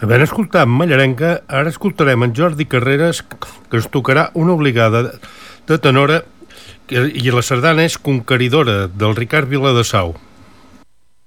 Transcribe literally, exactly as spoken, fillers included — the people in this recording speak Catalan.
Havent escoltat Mallarenca, ara escoltarem en Jordi Carreras, que ens tocarà una obligada de tenora, i la sardana és Conqueridora, del Ricard Viladesau.